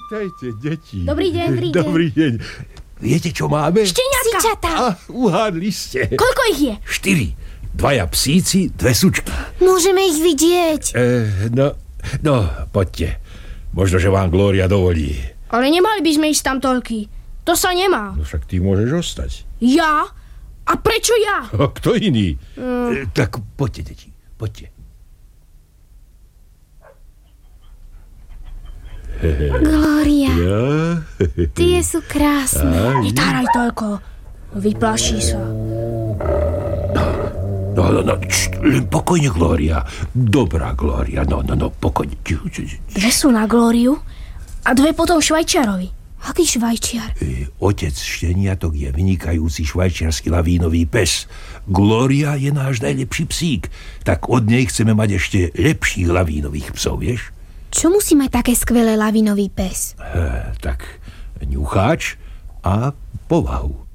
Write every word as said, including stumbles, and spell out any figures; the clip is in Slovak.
Vítajte, deti. Dobrý deň, dobrý deň. Dobrý deň. Viete, čo máme? Šteniatka. Psíčata. A, uhádli ste. Koľko ich je? Štyri. Dvaja psíci, dve sučky. Môžeme ich vidieť. E, no, no, poďte. Možno, že vám Glória dovolí. Ale nemali by sme ísť tam toľky. To sa nemá. No však ty môžeš ostať. Ja? A prečo ja? A kto iný? Mm. E, tak poďte, deti, poďte. Glória, Ja? tie sú krásne. Netáraj toľko. Vyplaší sa. No, no, no, čt, len pokojne, Glória. Dobrá Glória, no, no, no, pokojne. Dve sú na Glóriu a dve potom Švajčiarovi. Aký švajčiar? E, otec šteniatok je vynikajúci švajčiarsky lavínový pes. Glória je náš najlepší psík. Tak od nej chceme mať ešte lepších lavínových psov, vieš? Čo musí mať také skvelé lavinový pes? E, tak ňucháč a povahu.